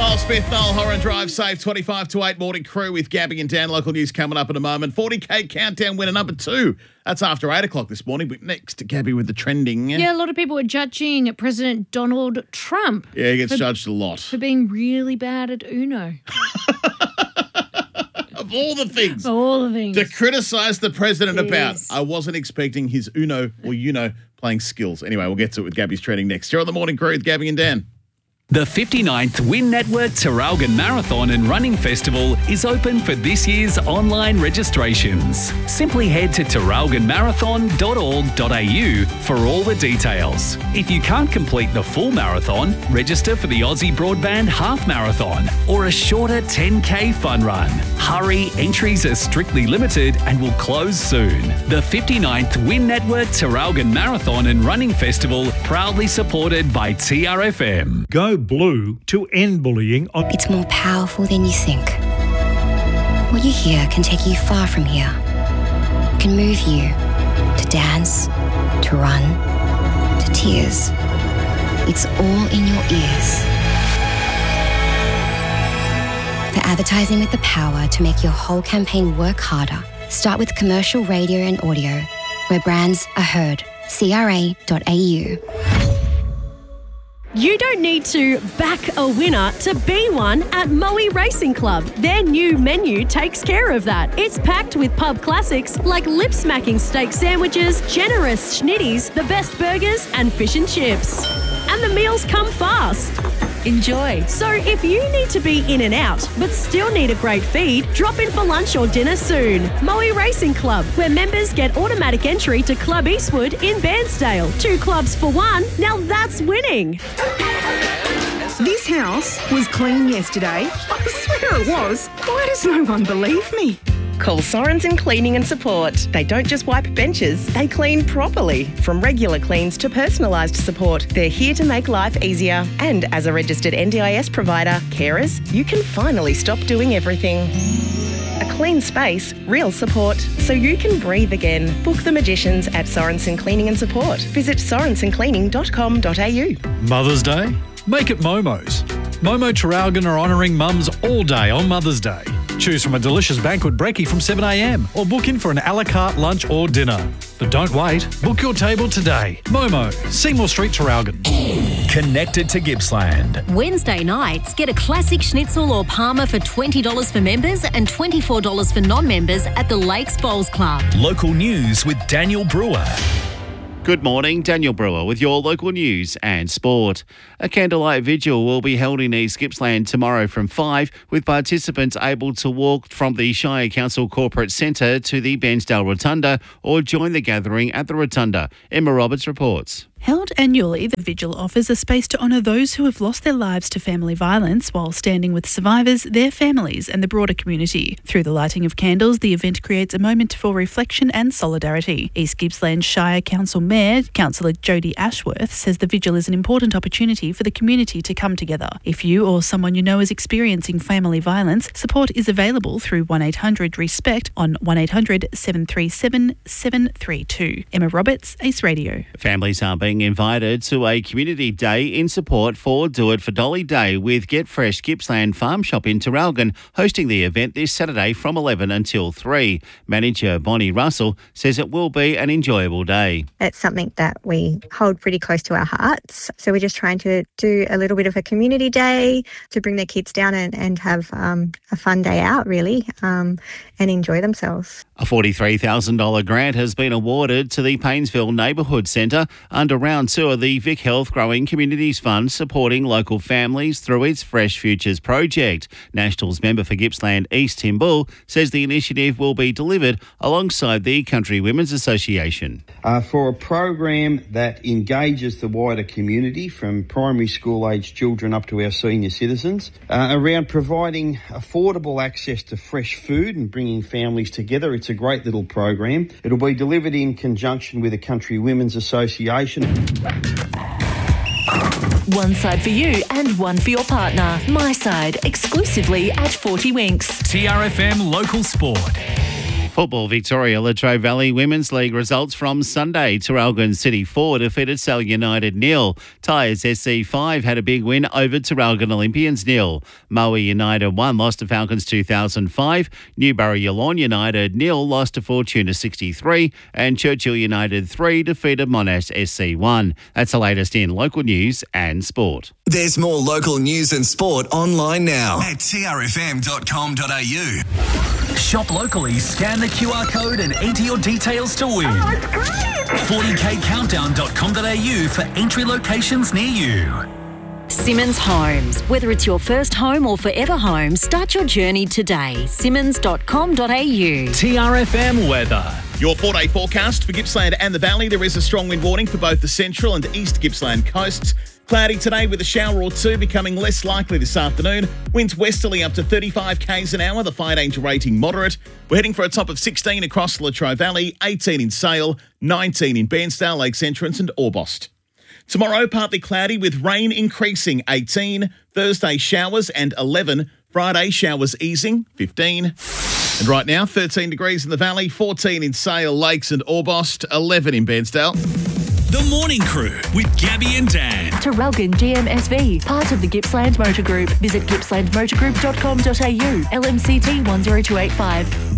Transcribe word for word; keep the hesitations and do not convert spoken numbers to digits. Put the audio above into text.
Noel Smith, Noel Horan, Drive Safe, twenty-five to eight morning crew with Gabby and Dan. Local news coming up in a moment. forty K countdown winner number two. That's after eight o'clock this morning. But next, Gabby with the trending. Yeah, a lot of people are judging President Donald Trump. Yeah, he gets for, judged a lot. For being really bad at Uno. Of all the things. Of all the things. To criticise the president Yes. about. I wasn't expecting his Uno or Uno playing skills. Anyway, we'll get to it with Gabby's trending next. You're on the morning crew with Gabby and Dan. The fifty-ninth Win Network Traralgon Marathon and Running Festival is open for this year's online registrations. Simply head to traralgon marathon dot org dot a u for all the details. If you can't complete the full marathon, register for the Aussie Broadband Half Marathon or a shorter ten K fun run. Hurry, entries are strictly limited and will close soon. The fifty-ninth Win Network Traralgon Marathon and Running Festival, proudly supported by T R F M. Go blue to end bullying on... It's more powerful than you think. What you hear can take you far from here. It can move you to dance, to run, to tears. It's all in your ears. For advertising with the power to make your whole campaign work harder, start with commercial radio and audio, where brands are heard. C R A dot A U. You don't need to back a winner to be one at Moe Racing Club. Their new menu takes care of that. It's packed with pub classics like lip-smacking steak sandwiches, generous schnitties, the best burgers and fish and chips. And the meals come fast. Enjoy. So if you need to be in and out but still need a great feed, drop in for lunch or dinner soon. Moe Racing Club, where members get automatic entry to Club Eastwood in Bairnsdale. Two clubs for one. Now that's winning. This house was clean yesterday. I swear it was. Why does no one believe me? Call Sorensen Cleaning and Support. They don't just wipe benches, they clean properly. From regular cleans to personalised support, they're here to make life easier. And as a registered N D I S provider, carers, you can finally stop doing everything. A clean space, real support, so you can breathe again. Book the magicians at Sorensen Cleaning and Support. Visit sorensen cleaning dot com dot a u. Mother's Day? Make it Momo's. Momo Traralgon are honouring mums all day on Mother's Day. Choose from a delicious banquet brekkie from seven a m or book in for an a la carte lunch or dinner. But don't wait. Book your table today. Momo, Seymour Street, Traralgon. Connected to Gippsland. Wednesday nights, get a classic schnitzel or parma for twenty dollars for members and twenty-four dollars for non-members at the Lakes Bowls Club. Local news with Daniel Brewer. Good morning, Daniel Brewer with your local news and sport. A candlelight vigil will be held in East Gippsland tomorrow from five, with participants able to walk from the Shire Council Corporate Centre to the Bairnsdale Rotunda or join the gathering at the Rotunda. Emma Roberts reports. Held annually, the vigil offers a space to honour those who have lost their lives to family violence while standing with survivors, their families and the broader community. Through the lighting of candles, the event creates a moment for reflection and solidarity. East Gippsland Shire Council Mayor, Councillor Jodie Ashworth, says the vigil is an important opportunity for the community to come together. If you or someone you know is experiencing family violence, support is available through one eight hundred RESPECT on one eight hundred seven three seven seven three two. Emma Roberts, Ace Radio. Families are being invited to a community day in support for Do It for Dolly Day with Get Fresh Gippsland Farm Shop in Traralgon hosting the event this Saturday from eleven until three. Manager Bonnie Russell says it will be an enjoyable day. It's something that we hold pretty close to our hearts. So we're just trying to do a little bit of a community day to bring the kids down and, and have um, a fun day out, really, um, and enjoy themselves. A forty-three thousand dollars grant has been awarded to the Paynesville Neighbourhood Centre under round two of the Vic Health Growing Communities Fund, supporting local families through its Fresh Futures project. Nationals member for Gippsland East Tim Bull says the initiative will be delivered alongside the Country Women's Association. Uh, for a program that engages the wider community from primary school aged children up to our senior citizens uh, around providing affordable access to fresh food and bringing families together. It's a great little program. It'll be delivered in conjunction with the Country Women's Association. One side for you and one for your partner. My Side, exclusively at forty Winks. T R F M Local Sport. Football Victoria Latrobe Valley Women's League results from Sunday. Traralgon City four defeated Sale United nil. Tyres S C five had a big win over Traralgon Olympians nil. Moe United one lost to Falcons two thousand five. Newborough Yallourn United nil lost to Fortuna sixty-three. And Churchill United three defeated Monash S C one. That's the latest in local news and sport. There's more local news and sport online now at t r f m dot com dot a u. Shop locally, scan the Q R code and enter your details to win. forty k countdown dot com dot a u for entry locations near you. Simmons Homes. Whether it's your first home or forever home, start your journey today. simmons dot com dot a u. T R F M weather. Your four-day forecast for Gippsland and the Valley. There is a strong wind warning for both the central and east Gippsland coasts. Cloudy today with a shower or two, becoming less likely this afternoon. Winds westerly up to thirty-five k's an hour, the fire danger rating moderate. We're heading for a top of sixteen across the Latrobe Valley, eighteen in Sale, nineteen in Bairnsdale, Lakes Entrance and Orbost. Tomorrow, partly cloudy with rain increasing, eighteen. Thursday, showers and eleven. Friday, showers easing, fifteen. And right now, thirteen degrees in the Valley, fourteen in Sale, Lakes and Orbost, eleven in Bairnsdale. The Morning Crew with Gabby and Dan. Traralgon G M S V, part of the Gippsland Motor Group. Visit gippsland motor group dot com dot a u. L M C T one zero two eight five.